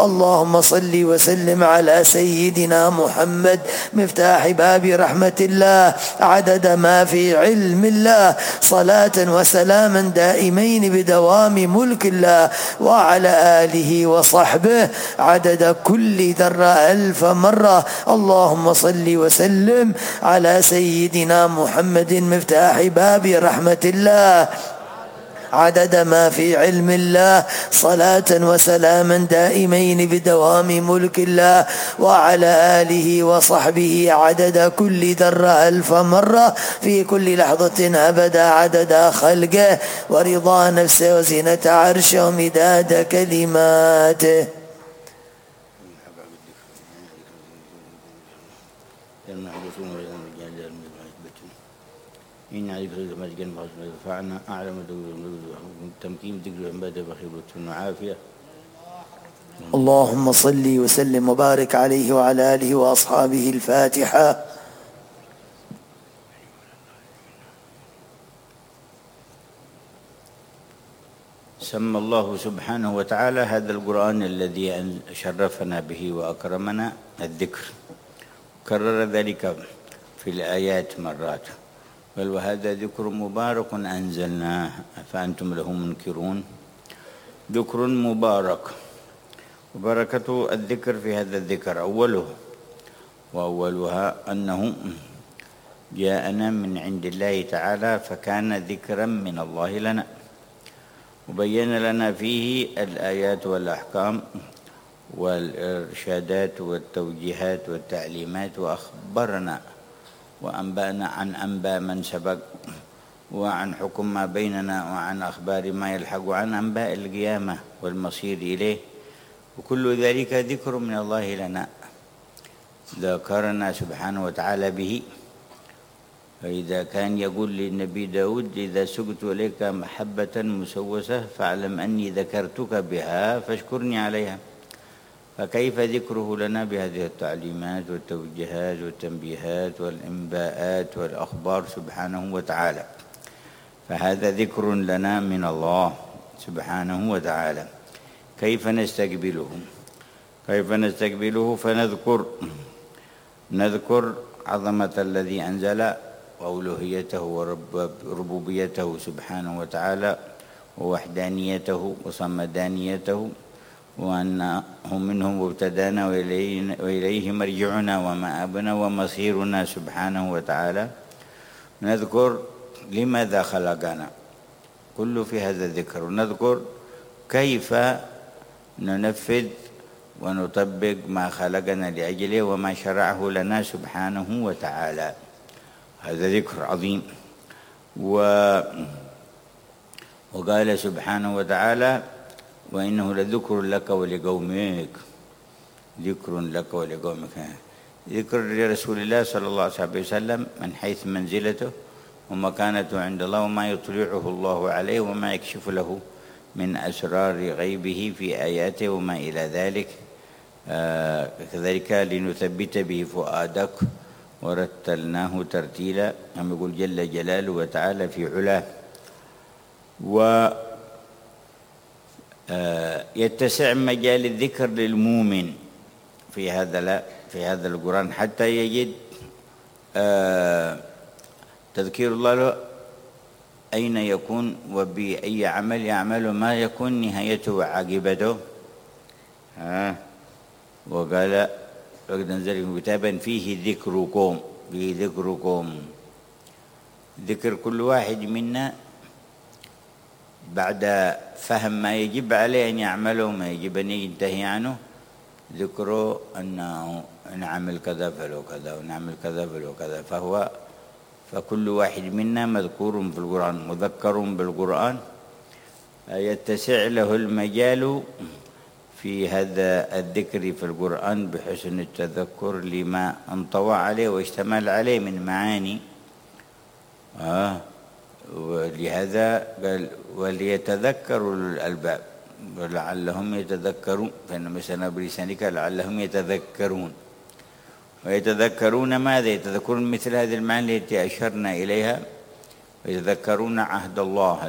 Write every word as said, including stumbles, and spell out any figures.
اللهم صل وسلم على سيدنا محمد مفتاح باب رحمة الله عدد ما في علم الله، صلاة وسلاما دائمين بدوام ملك الله، وعلى آله وصحبه عدد كل ذرة ألف مرة. اللهم صل وسلم على سيدنا محمد مفتاح باب رحمة الله عدد ما في علم الله، صلاة وسلاما دائمين بدوام ملك الله، وعلى آله وصحبه عدد كل ذرة ألف مرة في كل لحظة أبدا عدد خلقه ورضا نفسه وزينة عرشه ومداد كلماته. إن عليك ما تجن فعنا أعلم تمكين ذكر عبادة بخير وعافية. اللهم صل وسلم وبارك عليه وعلى آله وأصحابه. الفاتحة. سمى الله سبحانه وتعالى هذا القرآن الذي شرفنا به وأكرمنا الذكر، كرر ذلك في الآيات مرات، بل وهذا ذكر مبارك أنزلناه فأنتم له منكرون. ذكر مبارك، وبركة الذكر في هذا الذكر أوله وأولها أنه جاءنا من عند الله تعالى فكان ذكرا من الله لنا، وبين لنا فيه الآيات والأحكام والإرشادات والتوجيهات والتعليمات، وأخبرنا وأنبأنا عن أنباء من سبق، وعن حكم ما بيننا، وعن أخبار ما يلحق، وعن أنباء القيامة والمصير إليه، وكل ذلك ذكر من الله لنا ذكرنا سبحانه وتعالى به. فإذا كان يقول للنبي داود إذا سقت إليك محبة مسوسة فاعلم أني ذكرتك بها فاشكرني عليها، فكيف ذكره لنا بهذه التعليمات والتوجيهات والتنبيهات والإنباءات والأخبار سبحانه وتعالى؟ فهذا ذكر لنا من الله سبحانه وتعالى. كيف نستقبله؟ كيف نستقبله؟ فنذكر نذكر عظمة الذي أنزل وألوهيته وربوبيته سبحانه وتعالى ووحدانيته وصمدانيته، وأنه منهم مبتدانا وإليه مرجعنا ومآبنا ومصيرنا سبحانه وتعالى. نذكر لماذا خلقنا، كل في هذا الذكر. نذكر كيف ننفذ ونطبق ما خلقنا لأجله وما شرعه لنا سبحانه وتعالى. هذا ذكر عظيم. و وقال سبحانه وتعالى وإنه لذكر لك ولقومك، ذكر لك ولقومك، ذكر لرسول الله صلى الله عليه وسلم من حيث منزلته ومكانته عند الله، وما يطلعه الله عليه وما يكشف له من أسرار غيبه في آياته وما إلى ذلك. آه كذلك لنثبت به فؤادك ورتلناه ترتيلا، كما يقول جل جلاله وتعالى في علاه. و يتسع مجال الذكر للمؤمن في هذا في هذا القرآن حتى يجد تذكير الله له أين يكون وبأي عمل يعمل ما يكون نهايته وعاقبته. وقال لقد أنزلنا كتابا فيه ذكركم، فيه ذكركم، ذكر كل واحد منا بعد فهم ما يجب عليه أن يعمله وما يجب أن ينتهي عنه، ذكره أنه نعمل كذا فلو كذا ونعمل كذا فلو كذا. فهو فكل واحد منا مذكور في القرآن مذكر بالقرآن، يتسع له المجال في هذا الذكر في القرآن بحسن التذكر لما انطوى عليه واشتمل عليه من معاني. آه ولهذا قال وليتذكروا الألباب ولعلهم يتذكرون، فإن مثلا بلسانك لعلهم يتذكرون. ويتذكرون ماذا؟ يتذكرون مثل هذه المعاني التي أشرنا إليها، ويتذكرون عهد الله